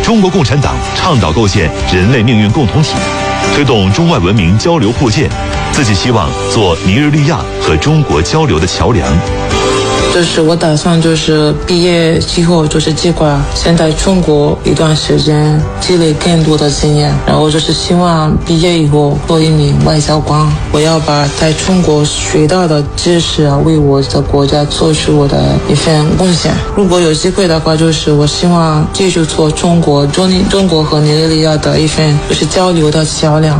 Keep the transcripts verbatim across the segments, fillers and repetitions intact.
中国共产党倡导构建人类命运共同体，推动中外文明交流互鉴，自己希望做尼日利亚和中国交流的桥梁。 就是我打算就是毕业之后就是尽管先在中国一段时间积累更多的经验，然后就是希望毕业以后做一名外交官。我要把在中国学到的知识啊，为我的国家做出我的一份贡献。如果有机会的话，就是我希望继续做中国中中国和尼日利亚的一份就是交流的桥梁。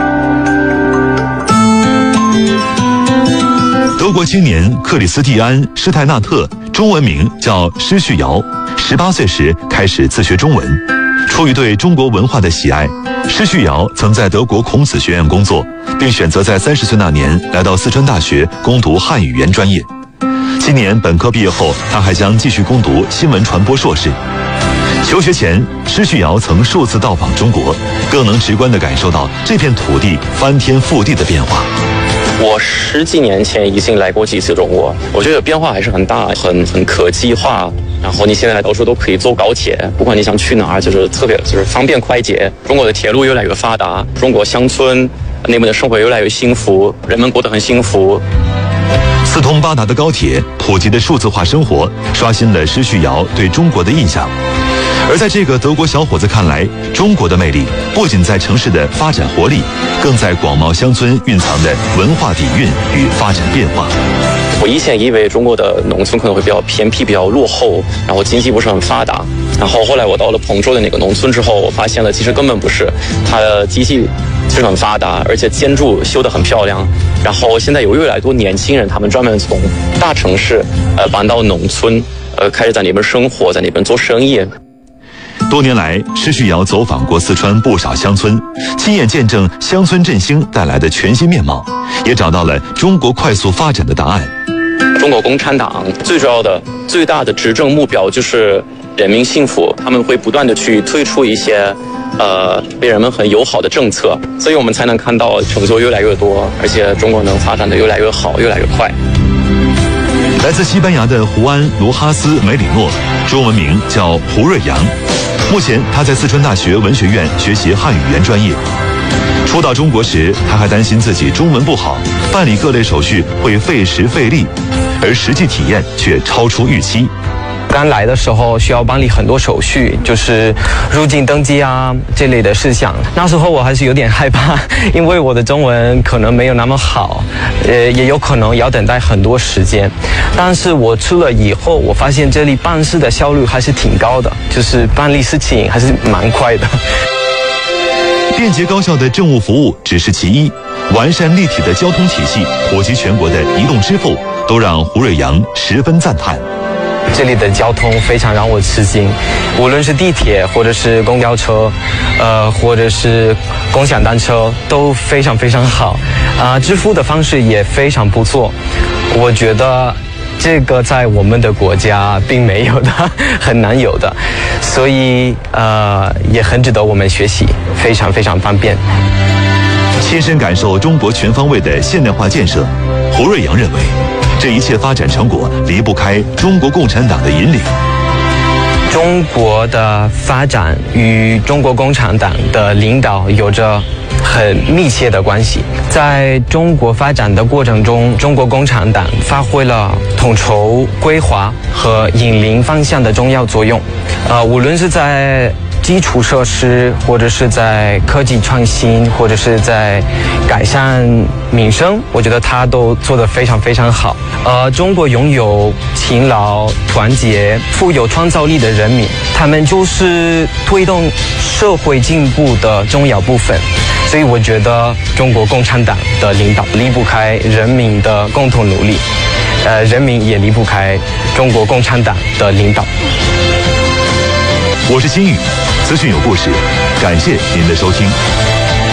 德国青年克里斯蒂安·施泰纳特，中文名叫施旭尧，十八岁时开始自学中文。出于对中国文化的喜爱，施旭尧曾在德国孔子学院工作，并选择在三十岁那年来到四川大学攻读汉语言专业。今年本科毕业后，他还将继续攻读新闻传播硕士。求学前，施旭尧曾数次到访中国，更能直观地感受到这片土地翻天覆地的变化。 我十几年前已经来过几次中国，我觉得变化还是很大，很很科技化。然后你现在到处都可以坐高铁，不管你想去哪儿，就是特别就是方便快捷。中国的铁路越来越发达，中国乡村那边的生活越来越幸福，人们过得很幸福。 四通八达的高铁，普及的数字化生活，刷新了施旭尧对中国的印象。而在这个德国小伙子看来，中国的魅力不仅在城市的发展活力，更在广袤乡村蕴藏的文化底蕴与发展变化。 我以前以为中国的农村可能会比较偏僻、比较落后，然后经济不是很发达。然后后来我到了彭州的那个农村之后，我发现了其实根本不是，它的经济是很发达，而且建筑修得很漂亮。然后现在有越来越多年轻人，他们专门从大城市呃搬到农村，呃开始在那边生活，在那边做生意。 多年来，施旭尧走访过四川不少乡村，亲眼见证乡村振兴带来的全新面貌，也找到了中国快速发展的答案。 中国共产党最主要的、最大的执政目标就是人民幸福，他们会不断的去推出一些呃对人们很友好的政策，所以我们才能看到成就越来越多，而且中国能发展的越来越好，越来越快。 来自西班牙的胡安·罗哈斯·梅里诺，中文名叫胡瑞阳。目前他在四川大学文学院学习汉语言专业。初到中国时，他还担心自己中文不好，办理各类手续会费时费力，而实际体验却超出预期。 刚来的时候需要办理很多手续，就是入境登记啊这类的事项。那时候我还是有点害怕，因为我的中文可能没有那么好，呃，也有可能要等待很多时间。但是我去了以后，我发现这里办事的效率还是挺高的，就是办理事情还是蛮快的。 便捷高效的政务服务只是其一，完善立体的交通体系，普及全国的移动支付，都让胡瑞阳十分赞叹。 这里的交通非常让我吃惊，无论是地铁或者是公交车，呃，或者是共享单车，都非常非常好，啊、呃，支付的方式也非常不错。我觉得这个在我们的国家并没有的，很难有的，所以呃也很值得我们学习，非常非常方便。 亲身感受中国全方位的现代化建设，胡瑞阳认为，这一切发展成果离不开中国共产党的引领。 中国的发展与中国共产党的领导有着很密切的关系。在中国发展的过程中，中国共产党发挥了统筹、规划和引领方向的重要作用。呃，无论是在基础设施，或者是在科技创新，或者是在改善民生，我觉得他都做得非常非常好。呃，中国拥有勤劳、团结、富有创造力的人民，他们就是推动社会进步的重要部分。所以我觉得中国共产党的领导离不开人民的共同努力，呃，人民也离不开中国共产党的领导。 我是金宇，资讯有故事，感谢您的收听。